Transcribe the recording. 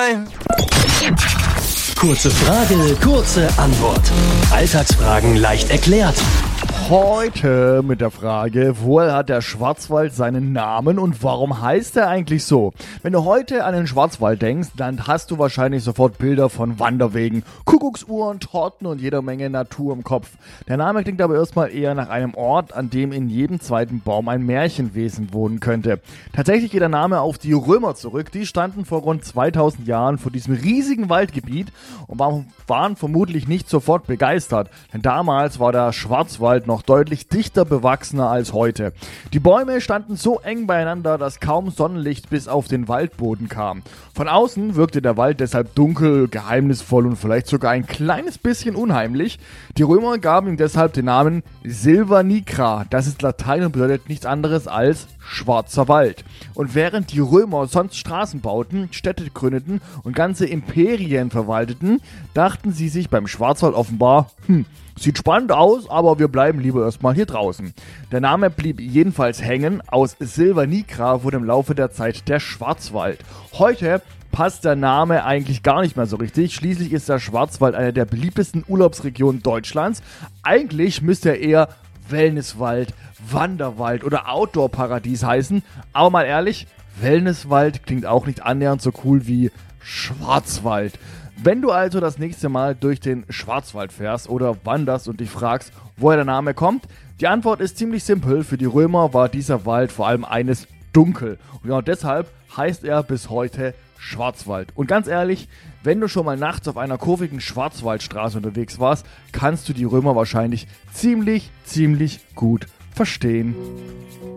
time. Kurze Frage, kurze Antwort. Alltagsfragen leicht erklärt. Heute mit der Frage, woher hat der Schwarzwald seinen Namen und warum heißt er eigentlich so? Wenn du heute an den Schwarzwald denkst, dann hast du wahrscheinlich sofort Bilder von Wanderwegen, Kuckucksuhren, Torten und jeder Menge Natur im Kopf. Der Name klingt aber erstmal eher nach einem Ort, an dem in jedem zweiten Baum ein Märchenwesen wohnen könnte. Tatsächlich geht der Name auf die Römer zurück. Die standen vor rund 2000 Jahren vor diesem riesigen Waldgebiet und waren vermutlich nicht sofort begeistert, denn damals war der Schwarzwald noch deutlich dichter bewachsener als heute. Die Bäume standen so eng beieinander, dass kaum Sonnenlicht bis auf den Waldboden kam. Von außen wirkte der Wald deshalb dunkel, geheimnisvoll und vielleicht sogar ein kleines bisschen unheimlich. Die Römer gaben ihm deshalb den Namen Silva Nigra. Das ist Latein und bedeutet nichts anderes als schwarzer Wald. Und während die Römer sonst Straßen bauten, Städte gründeten und ganze Imperien verwalteten, dachten sie sich beim Schwarzwald offenbar, sieht spannend aus, aber wir bleiben lieber erstmal hier draußen. Der Name blieb jedenfalls hängen. Aus Silva Nigra wurde im Laufe der Zeit der Schwarzwald. Heute passt der Name eigentlich gar nicht mehr so richtig. Schließlich ist der Schwarzwald eine der beliebtesten Urlaubsregionen Deutschlands. Eigentlich müsste er eher Wellnesswald, Wanderwald oder Outdoor-Paradies heißen. Aber mal ehrlich, Wellnesswald klingt auch nicht annähernd so cool wie Schwarzwald. Wenn du also das nächste Mal durch den Schwarzwald fährst oder wanderst und dich fragst, woher der Name kommt, die Antwort ist ziemlich simpel. Für die Römer war dieser Wald vor allem eines dunkel. Und genau deshalb heißt er bis heute Schwarzwald. Und ganz ehrlich, wenn du schon mal nachts auf einer kurvigen Schwarzwaldstraße unterwegs warst, kannst du die Römer wahrscheinlich ziemlich gut verstehen.